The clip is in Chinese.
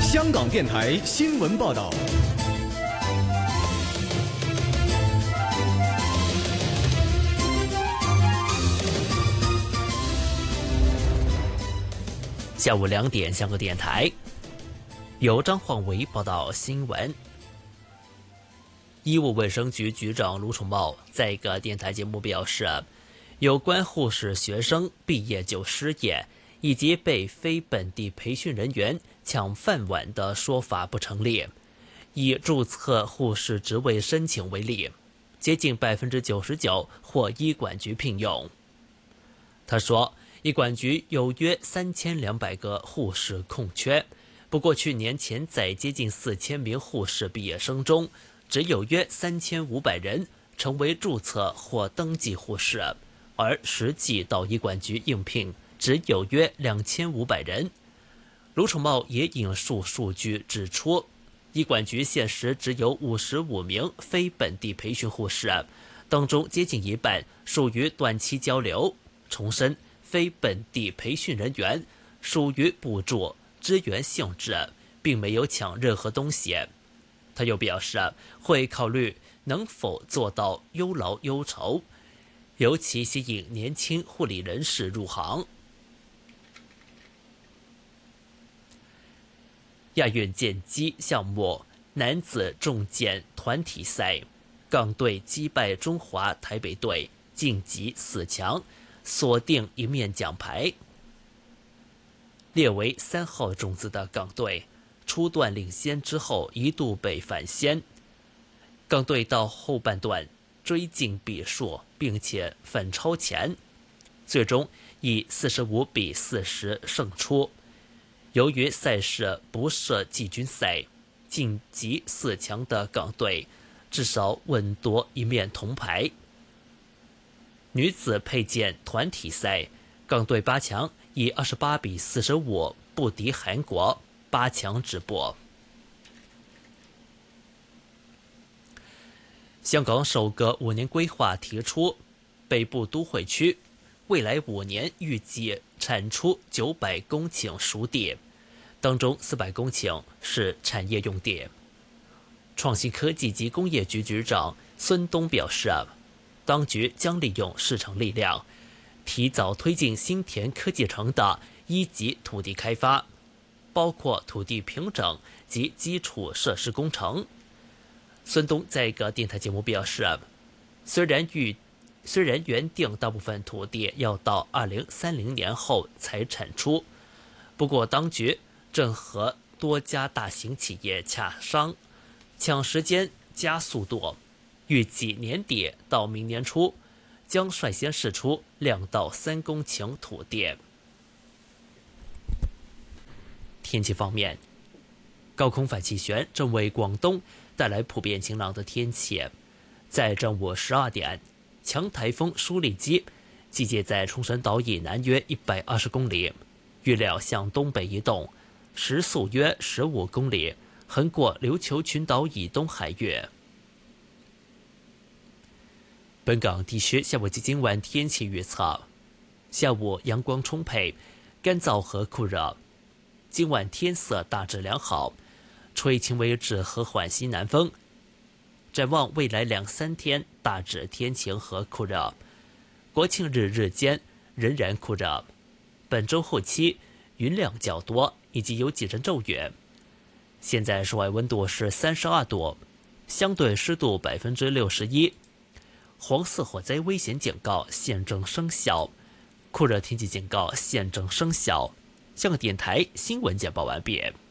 香港电台新闻报道。 下午2点，香港电台由张焕维报道新闻。医务卫生局局长卢宠茂在一个电台节目表示，有关护士学生毕业就失业以及被非本地培训人员抢饭碗的说法不成立。以注册护士职位申请为例，接近 99% 获医管局聘用。他说，医管局有约3200个护士空缺，不过去年潜在接近4000名护士毕业生中，只有约3500人成为注册或登记护士，而实际到医管局应聘只有约2500人。卢宠茂也引述数据指出，医管局现时只有55名非本地培训护士，当中接近一半属于短期交流。重申，非本地培训人员属于补助支援性质，并没有抢任何东西。他又表示，会考虑能否做到优劳优酬，尤其吸引年轻护理人士入行。亚运剑击项目男子重剑团体赛，港队击败中华台北队晋级4强，锁定一面奖牌。列为3号种子的港队初段领先之后一度被反先，港队到后半段追进比数并且反超前，最终以45-40胜出。由于赛事不设季军赛，晋级4强的港队至少稳夺一面铜牌。女子佩剑团体赛，港队8强以28-45不敌韩国，8强止步。香港首个5年规划提出，北部都会区未来5年预计产出900公顷熟地，当中400公顷是产业用地。创新科技及工业局局长孙东表示，当局将利用市场力量，提早推进新田科技城的1级土地开发，包括土地平整及基础设施工程。孙东在一个电台节目表示，虽然原定大部分土地要到2030年后才产出，不过当局正和多家大型企业洽商，抢时间加速度，预计年底到明年初将率先释出2到3公顷土地。天气方面，高空反气旋正为广东带来普遍晴朗的天气。在正午12点，强台风舒力基集结在冲绳岛以南约120公里，预料向东北移动，时速约15公里，横过琉球群岛以东海域。本港地区下午及今晚天气预测：下午阳光充沛，干燥和酷热，今晚天色大致良好，吹轻微至和缓西南风。展望未来2-3天，大致天晴和酷热，国庆日日间仍然酷热。本周后期云量较多，以及有几阵骤雨。现在室外温度是32度，相对湿度61%。黄色火灾危险警告现正生效，酷热天气警告现正生效。香港电台新闻简报完毕。